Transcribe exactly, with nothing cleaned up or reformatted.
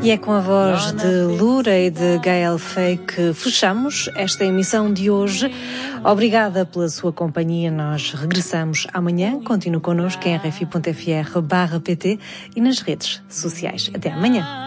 E é com a voz de Lura e de Gael Fay que fechamos esta emissão de hoje. Obrigada pela sua companhia. Nós regressamos amanhã. Continue connosco em r f i ponto f r barra p t e nas redes sociais. Até amanhã.